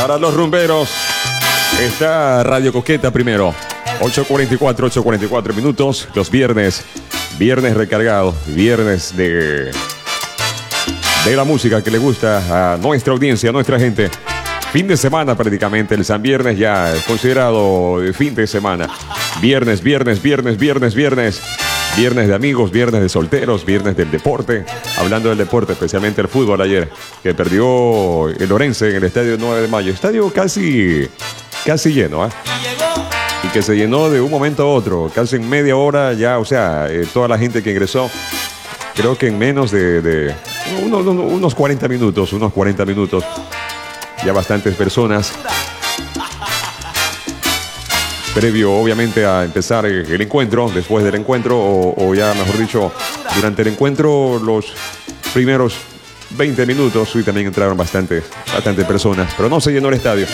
Para los rumberos está Radio Coqueta primero. 8:44 minutos. Los viernes recargado. Viernes de la música que le gusta a nuestra audiencia, a nuestra gente. Fin de semana prácticamente. El San Viernes ya es considerado fin de semana. Viernes. Viernes de amigos, viernes de solteros, viernes del deporte. Hablando del deporte, especialmente el fútbol ayer, que perdió el Orense en el estadio 9 de mayo. Estadio casi lleno, ¿eh? Y que se llenó de un momento a otro, casi en media hora ya, o sea, toda la gente que ingresó, creo que en menos de unos 40 minutos, ya bastantes personas. Previo, obviamente, a empezar el encuentro, después del encuentro, o ya, mejor dicho, durante el encuentro, los primeros 20 minutos, y también entraron bastantes personas, pero no se llenó el estadio.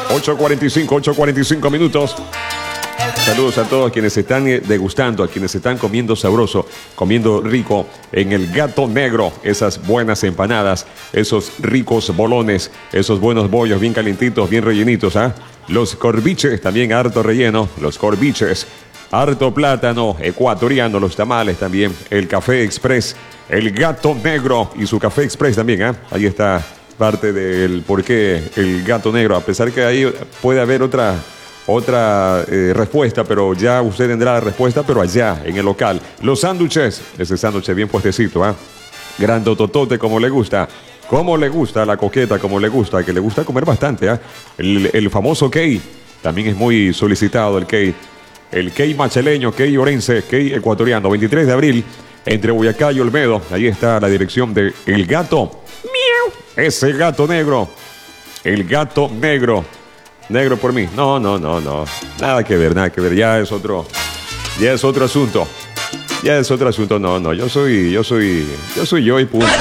8:45 minutos. Saludos a todos quienes están degustando, a quienes están comiendo sabroso, comiendo rico en el Gato Negro. Esas buenas empanadas, esos ricos bolones, esos buenos bollos bien calientitos, bien rellenitos, ¿ah? Los corviches, también harto relleno, los corviches, harto plátano ecuatoriano, los tamales también, el café express, el Gato Negro y su café express también, ¿ah? Ahí está parte del por qué el Gato Negro, a pesar que ahí puede haber otra respuesta, pero ya usted tendrá la respuesta, pero allá, en el local. Los sándwiches, ese sándwich bien puestecito, ¿ah? Grandototote, como le gusta. Como le gusta a la coqueta, como le gusta, que le gusta comer bastante, ¿eh? El famoso key, también es muy solicitado el key. El key macheleño, key orense, key ecuatoriano. 23 de abril, entre Boyacá y Olmedo. Ahí está la dirección de El Gato. ¡Miau! Ese Gato Negro. El Gato Negro. Negro por mí. No. Nada que ver. Ya es otro asunto. No. Yo soy yo y punto.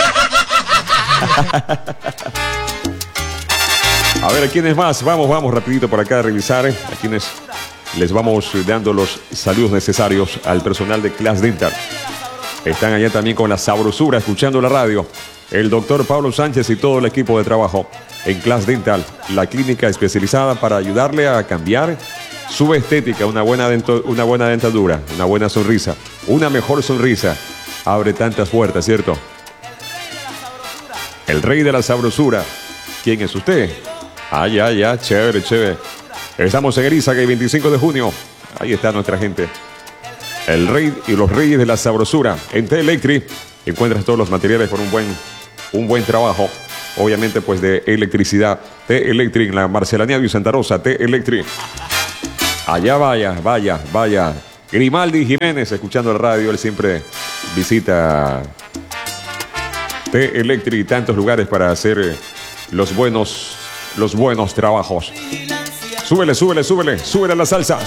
A ver, ¿a quiénes más? Vamos rapidito por acá a revisar, a quienes les vamos dando los saludos necesarios al personal de Class Dental. Están allá también con la sabrosura, escuchando la radio. El doctor Pablo Sánchez y todo el equipo de trabajo en Class Dental, la clínica especializada para ayudarle a cambiar su estética, una buena dentadura, una buena sonrisa, una mejor sonrisa. Abre tantas puertas, ¿cierto? El rey de la sabrosura. ¿Quién es usted? Ya, chévere. Estamos en Erizaga el 25 de junio. Ahí está nuestra gente. El rey y los reyes de la sabrosura. En T-Electric encuentras todos los materiales por un buen trabajo. Obviamente, pues, de electricidad. T-Electric en la Marcelaniado y Santa Rosa. T-Electric. Allá vaya. Grimaldi Jiménez, escuchando el radio. Él siempre visita T-Electric y tantos lugares para hacer los buenos trabajos. Súbele la salsa.